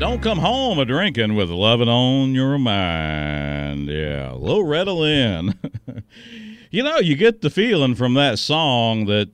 Don't come home a drinking with loving on your mind. Yeah, Loretta Lynn. You know, you get the feeling from that song that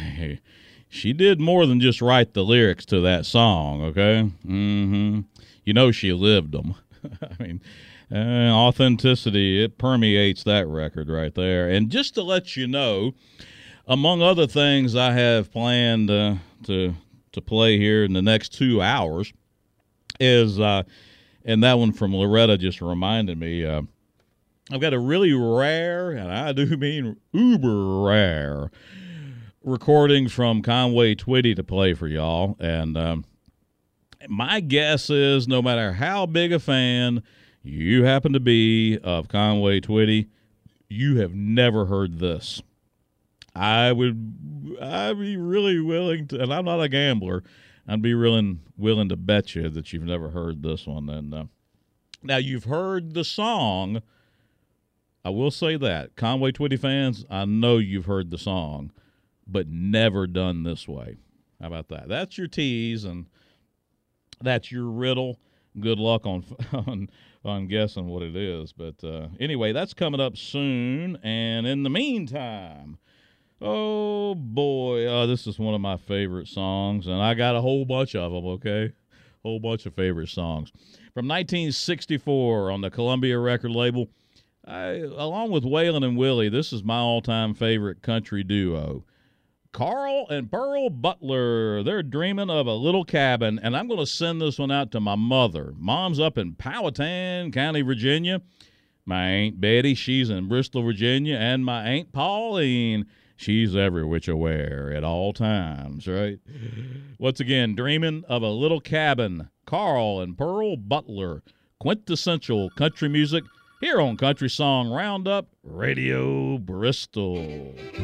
she did more than just write the lyrics to that song, okay? You know she lived them. I mean, authenticity, it permeates that record right there. And just to let you know, among other things I have planned to play here in the next 2 hours is, and that one from Loretta just reminded me, I've got a really rare, and I do mean uber rare, recording from Conway Twitty to play for y'all. And my guess is no matter how big a fan you happen to be of Conway Twitty, you have never heard this. I'd be really willing to, and I'm not a gambler, I'd be willing to bet you that you've never heard this one. And now you've heard the song. I will say that. Conway Twitty fans, I know you've heard the song, but never done this way. How about that? That's your tease, and that's your riddle. Good luck on guessing what it is. But anyway, that's coming up soon. And in the meantime, oh, boy, this is one of my favorite songs, and I got a whole bunch of them, okay? Whole bunch of favorite songs. From 1964 on the Columbia record label, along with Waylon and Willie, this is my all-time favorite country duo. Carl and Pearl Butler, they're dreaming of a little cabin, and I'm going to send this one out to my mother. Mom's up in Powhatan County, Virginia. My Aunt Betty, she's in Bristol, Virginia, and my Aunt Pauline, she's every which aware at all times, right? Once again, dreaming of a little cabin. Carl and Pearl Butler, quintessential country music here on Country Song Roundup, Radio Bristol.